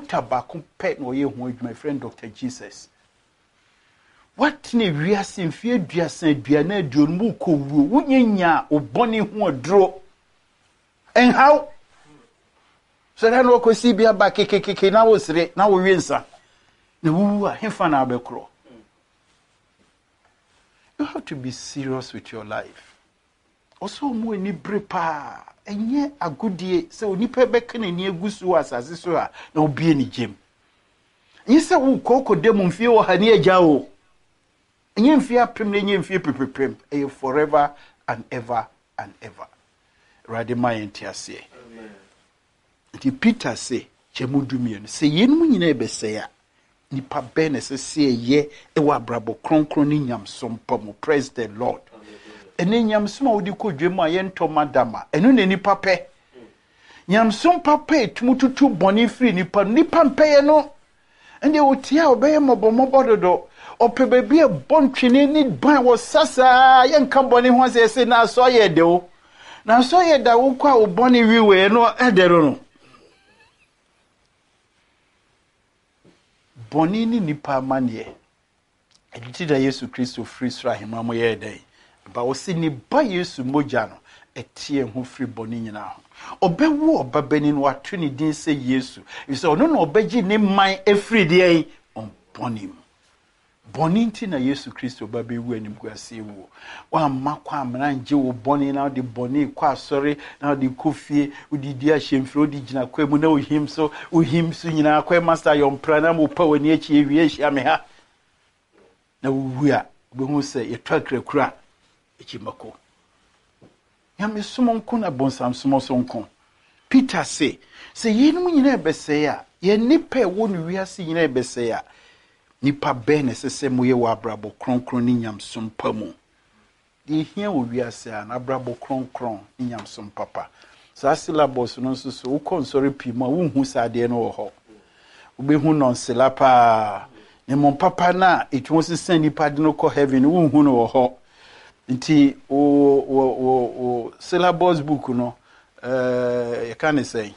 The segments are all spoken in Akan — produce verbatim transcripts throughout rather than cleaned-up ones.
doctor back pet no ye with my friend Doctor Jesus. What ne wiase mfie duasa duana duonmu ko wuo wunyanya oboni ho adro and how so that no ko si bia ba kekekeke na wo sire na wo wiensa na wu a hefa na abekro. You have to be serious with your life. Also mo ni brepa enye agodie se onipa beka na ni agusu asase so a na obie ni gem. Yisa wo kokode mu mfie wo ha ne agya wo. Enye mfie apem na enye mfie pepepem e forever and ever and ever. Radima entiase. Amen. Ti Peter say chemudumie no se yenum nyina ebese ya nipa ben se se ye e wa brabo kronkron ni nyamsom pam. Praise the Lord. Ene nyamsom a wodi kodwem a ye ntoma dama enu ne nipa pe nyamsom papa etumututu boni free nipa nipa mpeye no ende wotia obeye mobomobo dodo ope bebi e bontwene ni ban wo sasa ye nka boni ho se se na so ye de wo na so ye da wo kwa oboni wiwe no edero no boni ni nipa manie editi da Yesu Kristo free sra hema mo ye dai ba wo se ni ba Yesu moja no etie ho free boni nyina ho obewu obabani no wato ni din se Yesu ise ono no obeji ne man efri de on bonim boni nti na Yesu Kristo babewu anim kwase wu wa makwa amranje wo boni na de boni kwa sori na de kofie udidi ahemfro odi gina kwa mu na ohim so ohim so nyina kwa master yon prana mo pa wani achi ewie ahia me ha na wu a obehu se yetwakra kura echimako ya me sumonko na bonsam sumosonko. Peter say say yinum nyina ebese ya ye nipa wo no wiase nyina ebese ya nipa ben sese moye wa abrabo kronkron ni nyamsom pamu de hia wo wiase a na abrabo kronkron ni nyamsom papa sa syllabus no so so wo sorry pi ma wo hu sade no wo ho wo be hu non selapa ne mon papa na etwo sese nipa de no ko heaven wo hu no wo ho nti o o o o syllabus book no eh you can say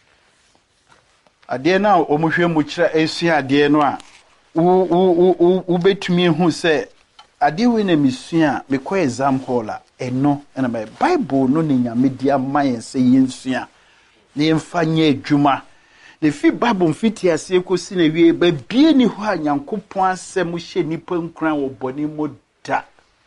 ade na o mo hwe mo kira esua ade no a u u u betumi hu se ade we na misua me ko exam hall a eno na my bible no ne nyame dia man se yensua ne mfanye adwuma ne fi bible mfiti ase ekosi na wie ba bie ni ho a Nyankopon asem hye nipa nkran wo boni mo da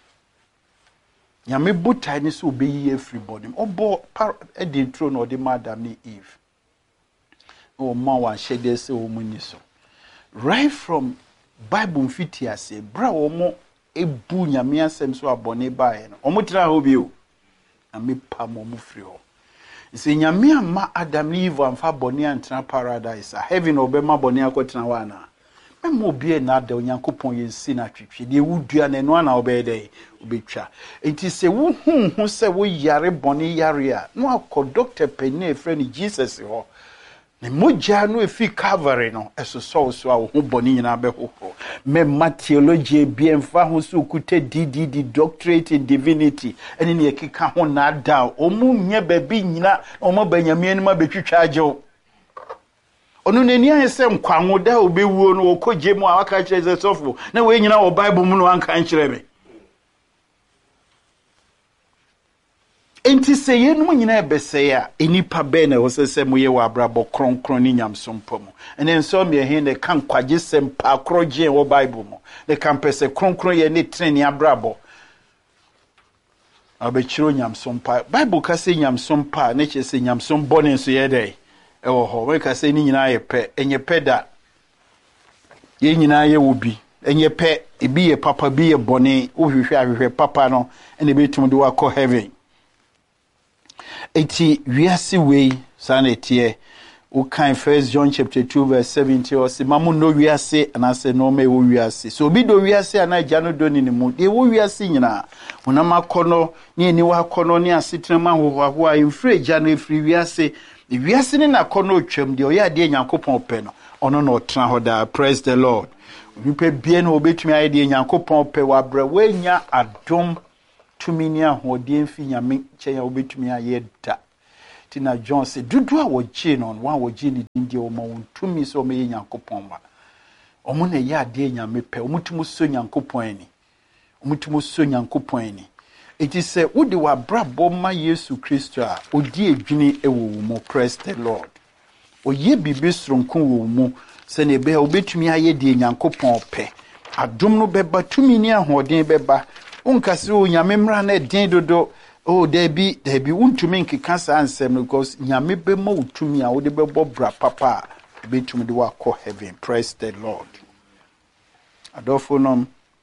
nyame buta ni so obeyi everybody obo edi tro no de madam ni Eve o ma wa shede se o muni so right from bible mfiti ase bra wo mo ebu nyame asem so abone bae no o mutira ho bi o ame pa mo mu free ho ise nyame ama Adam ni Eve amfa bone antena paradise a heaven obema bone akotena wana memo bie na da Onyankopon yensi na twetwe de wudua na no na obede obetwa enti se wo hu hu se wo yare bone yare a no akọ doctor penne friend Jesus ho ne moja no efi Calvary no eso so so a wo hu bone nyina be ho me ma theology bie mfa ho so kute D D D doctorate in divinity ene ne ekeka ho na da o mu nye ba bi nyina o mo banyame ni ma betwitwa agyew onu neni ayese nkwanwo da obewuo no okoje mu awaka kire sofo na we nyina o bible mu no anka nkire me enti se yenum nyina ebese ya enipa be na wo sese mu ye wa abrabo kronkron ni nyamsom pamu ene nso me he ne kan kwaje sem pa kroje wo bible mu ne kan pese kronkron ye ne treni abrabo abechiro nyamsom pa bible ka se nyamsom pa ne che se nyamsom bone so ye dai ewo ho we ka se ni nyina ye pe enye peda ye nyina ye wobi enye pe ebi ye papa bi ye bone wo hwehwe ahwehwe papa no ene betum de wa ko heaven eti wiase we sanetie o kan First John chapter two verse seventy o se mamu no wiase anase no me wo wiase so obi do wiase ana gya no do ni ni mu de wo wiase nyina honam akono ni ni wa akono ni asetrema hoho a infre gya no efri wiase the wiase ni na akono otwam de o ya de Nyankopon pe no ono no tra ho da. Praise the Lord. Nipa bie no obetumi aye de Nyankopon pe wa bra wanya adom tumini ahode mfi nyame kyen ya obetumi aye da Tina John said, Dudu a wogye no one wogye ni ndi o ma wontumi so me Nyankopɔn ma. Omo na ye ade nyame pɛ, omutumu so Nyankopɔn ani. Omutumu so Nyankopɔn ani. Enti sɛ wode wa brabɔ ma Yesu Kristo a odi edwini ewo wo mo, praise the Lord. Oye bibi soronko wo mu sɛ ne be obetumi aye de Nyankopɔn pɛ. Adom no beba tumi ni ahoden beba. Unkase o nyame mra na den dodo. Oh, there be there be untumi nkeka sa ansem because nyame be ma utumi a wode bebo bra papa betumi de wa kɔ heaven. Praise the Lord. Adolfo nom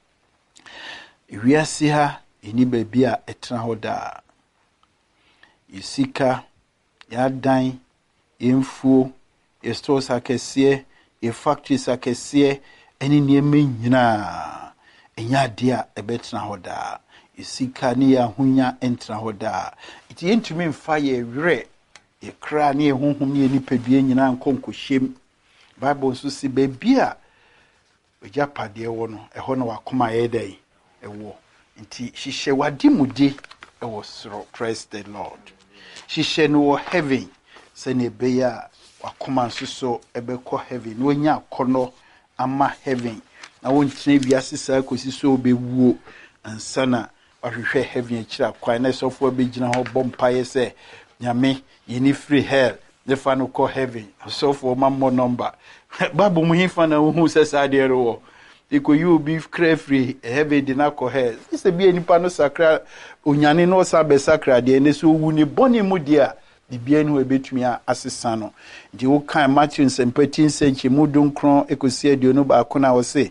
wiase ha eni baabi a etena ho da. Isika ya dan emfuo stores akɛseɛ e factories akɛseɛ eni nneɛma nyinaa enya de a ebetena ho da. Isika ni ya hunya entena ho da. Iti yentumi mfa ye werɛ ye kra ne honhom ne nipadua nyina nkonkohyem. Bible nso si baabi a ogya padeɛ wɔ no ɛhɔ na wakoma yɛ dai ɛwɔ. Nti hyehyɛ wadi mude ɛwɔ soro. Praise the Lord. Hyehyɛ no wɔ heaven sɛ ne be ya wakoma nso so ɛbɛkɔ heaven. No nya akɔnɔ ama heaven. Na wontene wiase saa kosi so obɛwuo ansana ahwehwɛ heaven akira kwan na sofo abegyina ho bompaye se nyame yini free hell the fa no call heaven sofo mammo number babu muhifa na hu se sade ro iko you be free heaven di na call hell ise bi enipa no sakra onyane no sa be sakra de ne so wu ni boni mu dia bibia no ebetumi asesa no di wo kan Matthew seventeen senchi mu donkron ekosi aduonu ba akona wo se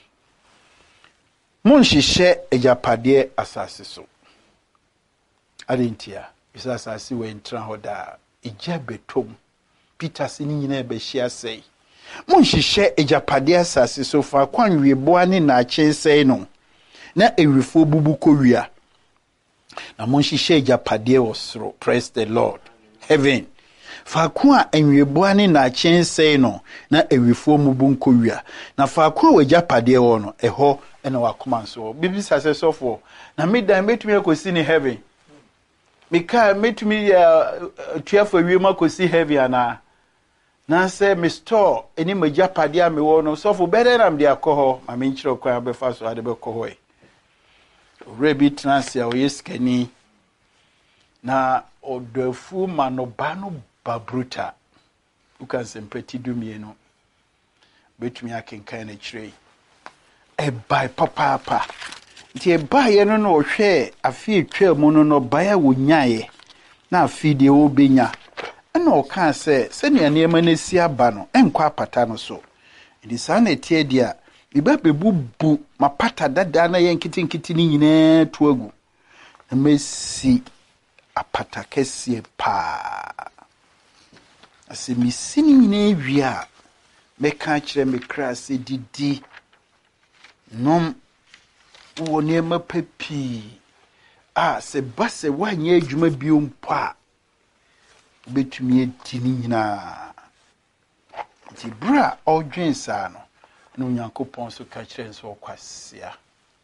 Monhyehyɛ ejapade asase so. Adentia, bisa asase we ntra ho da. Ija betom. Peter sini nyina e be hia sei. Monhyehyɛ ejapade asase so fa kwanwe boa ne na akyen sei no. Na ewifo bubu kowia. Na monhyehyɛ ejapade osoro. Praise the Lord. Heaven. Fa kwa enwe boa ne na akyen sei no. Na ewifo mubu nkowia. Na fa kwa ejapade wo no eho ena wakoma so bibi sase sofo na medan metumi akosi ni heaven meka metumi ya tuafo wiem akosi heaven ana na se me store eni majapade a me wo no sofo bede nam de akọ ma me nkyiro kwa abefa so ade be kọ ho e rebi transia o yeskani na odofu manoba no babruta uka sempeti dumie no betumi akenkan na kyerei e by papa papa nti e baye no no hwe afi twa mu no no baya wonyae na afi de wo benya na o kan se se ne anema na si aba no enkwa apata no so ndi sa na tie dia biba bebubu mapata dada na ye nkitinkiti ni nyina to agu na mesi apata kese pa ase misini nyina wi a meka kire me kra se didi nom wo nema papi a se base wanye adwuma biom pa betumi etini nyina ti bra odwen sa no no Nyankopɔn so ka kire nso kwasia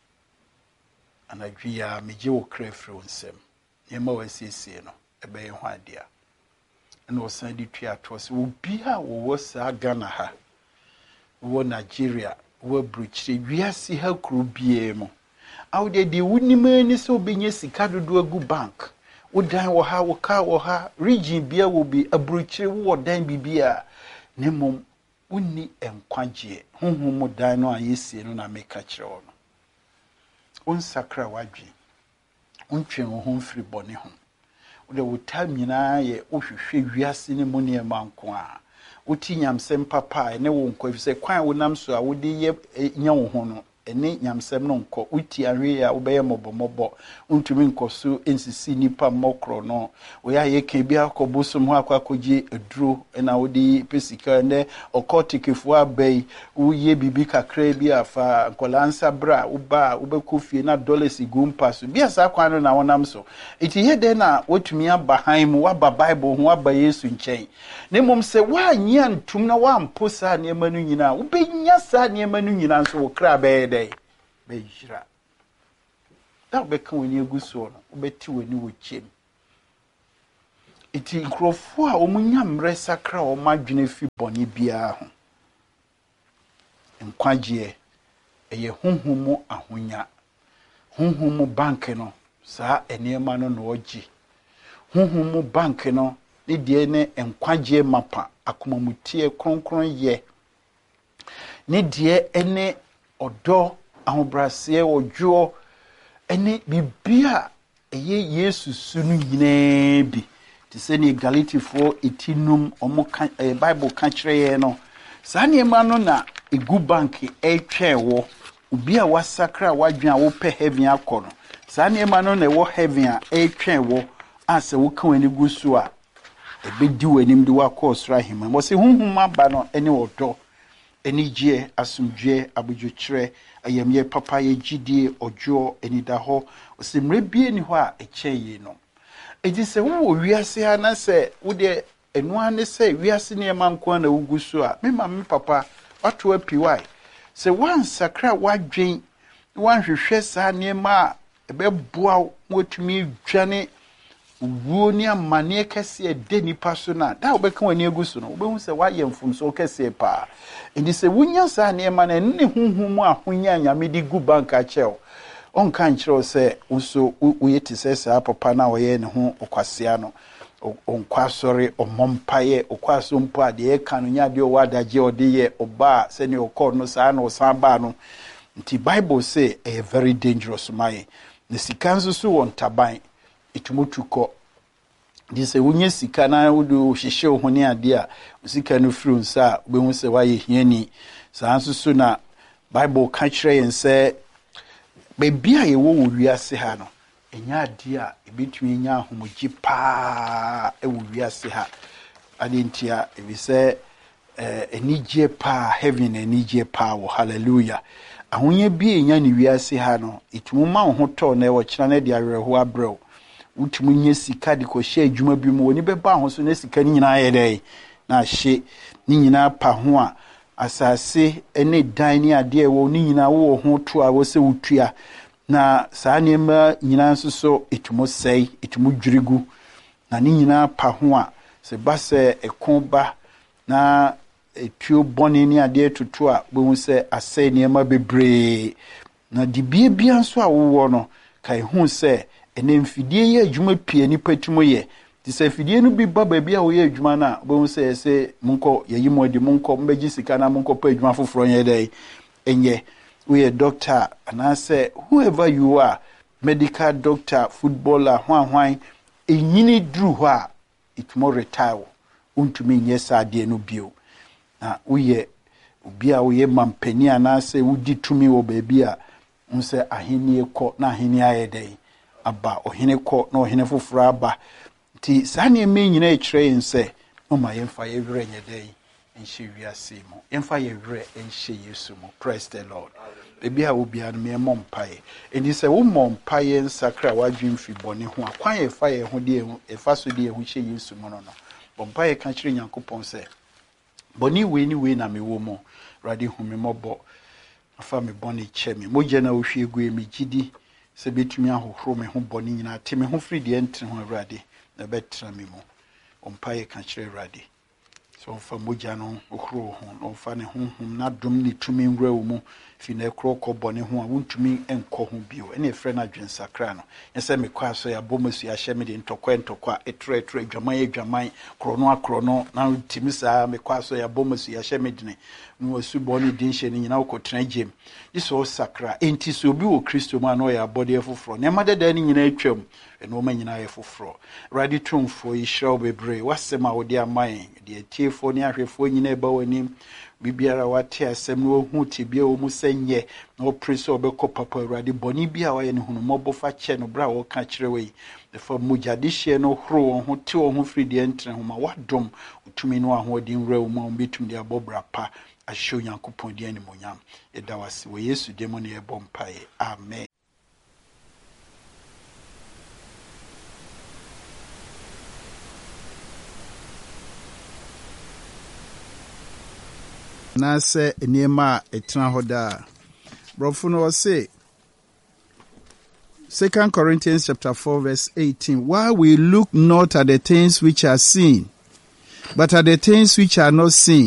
anadwia meje wo kra firi onsem yema wasiesie no ebe ye ho adia na osan di twa to se obi a wo wo sa Ghana ha wo Nigeria wo bruchiri wiase ha kru bie mo awde di wunima ni so benye sika dodo agu bank wo dan wo ha wo ka wo ha region bia wo bi abruchiri wo dan bibia ne mom wonni enkwagye honhom mo dan no ayesie no na meka kire wo no on sakra wadwe ontwe wo ho mfiri bone ho wo wo tamina ye ohwehwe wiase ne mo ne manko a uti nyamsem papa ne wo nkɔ fi sɛ kwan wo nam so a wo de ye nya wo ho no ene nyamsem no nkɔ uti ahwe a wo bɛyɛ mɔbɔmɔbɔ untumi nkɔ so ensisi nipa mɔkro no wo ya ye kan bi akɔbo som ho akɔkɔgye aduro na wo de pesika ne ɔkɔtikefo abai wo ye bibi kakra bi afa nkɔlansa bra wo ba wo bɛkɔ fie na dollars gumpa so bia sa kwan no na wo nam so iti ye de na wotumi aba han mu waba bible ho aba Yesu nkyɛn ne mom sɛ wa nya ntum na wa mpo sa ne ma no nyina wo benya sa ne ma no nyina so wo kra bɛyɛ dɛ bɛyira da bɛka woni aguso no wo bɛti woni wo kyem iti nkrofo a omunya mre sakra o madwene fi boni bia ho nkwagye eye honhomu ahonya honhomu bank no saa enema no no ogi honhomu bank no ne die ne nkwagye mapa akomamutie kronkron ye ne die ene odo ahobrase odwo ene bibia eye Yesu sunu yine bi ti se ni Galatifo etinum omo kan eh, Bible kan kire ye no saa niema no na egu bank etwewo obi a wasakra wadwen a wo pe heaven akọ no saa niema no na wo heaven a etwewo ase wo kan ani gusu a ebedi wanim de wakọ sra hima mo se hunhum aba no ene odo eni gie asumdwe abudwukire ayamye papa ye gidie odwo enida ho osimre bie ni ho a echeye no edi se wo wiase ha na se wo de enu ane se wiase ne manko na wugusu a me ma me papa wato apiwai se wan sakra wadwen wan hwehwe sa ne ma ebeboa motumi dwane wuo ni amane kese de nipa so na da obeka wani agusu no obehu se waye mfumso kese pa edi se wunya sa ne ma na ne hunhum a hunya nyame di gu bank a cheo on kan chiro se uso uyeti se sa papa na oye ne ho okwasea no on kwasori omompaye okwaso mpo ade e kanu nya de o wadaje ode ye oba se ne okọ no sa na osamba no nti Bible say a very dangerous mai ne sikanzo so won taban itumutuko dise wunye sika na wudu hihye ohone ade a sika no firi nsa obehu se waye hiani sanso so na Bible ka kire yen se bebia ye wo wiase ha no enya ade a ebetumi nya ahomoji pa e wo wiase ha ade ntia ebi se eh enije pa heaven enije pa wo hallelujah ahonye bi enya ni wiase ha no itumuma ho to na e wo kira na de awerho abrɛw utumu nye sika de ko hye adwuma bi mu woni beba ho so na sika ni nyina ye dai na hye ni nyina pa ho a asase ene dan ni ade wo ni nyina wo ho to a wo se wutua na saa niema nyina nso so etumo sei etumo dwirigu na ni nyina pa ho a se ba se ekon ba na etuo boni ni ade tutu a bo hu se asai niema bebre na dibie bia nso a wo no kai hu se ene mfidie ye adwuma pie ni patumo ye ti se fidie no bi ba ba bia wo ye adwuma na bo hu se se munko yeyi modi munko mbeji sika na munko pa adwuma foforo ye dai enye we a doctor and I say whoever you are medical doctor footballer hwan hwan enyini dru ho a it more retire untumi nyesa ade no bio na we obi a we mampani ana say wudi tumi wo ba bia unse ahini ekọ na ahini ayedai aba ohine kọ na ohine foforo aba ti sane me nyina ekire nse no ma yemfa ye were nyedai enhye wiase mo yemfa ye were enhye Yesu mo praise the Lord ebi a obi an me mompaye eni se wo mompaye nsakra wadwin fi bone ho akwan ye fa ye ho de e fa so de e ho hye Yesu mo no no mompaye ka kire Nyankopon se boni we ni we na me wo mo rade hu me mobo afa me bone che me moje na wo hwie gu e me gidi se betumi ahohoro me ho bone nyina te me ho firi de entre ho rade na betra me mo mompaye ka kire rade so fa moja no ohoro ho no fa ne honhom na dom ni tumi nwra wo mu fi na ekro ko bone ho a wontumi enko ho bio ene efre na dwensakra no yese me kwa so ya bomasu ya hye me de ntokwa ntokwa etre etre dwaman adwaman krono akrono na timi saa me kwa so ya bomasu ya hye me dine no wasu bone din hye ni nyina okotena gem iso sakra enti so bi wo Kristo ma no ya body efoforo ne madada ni nyina atwam eno ma nyina efoforo ready tumfo yishraw bebre wasema wodi aman de tiefo ne ahwefo nyina eba wanim bibiara wate asem no hu tibia o mu senye no preso obekọ papa urade boni bia wa ye ne hunu mobofa che no bra wo ka kire we the for mujadihye no horo ho te wo ho fridi entre ho ma wadom utumi no ahodin wra wo ma betum de abobra pa ahyo Nyankopon de ani monyam eda wase wo Yesu de mo ne e bompae amen. na se niema etena hoda brofo no se Second Corinthians chapter four, verse eighteen. While we look not at the things which are seen, but at the things which are not seen.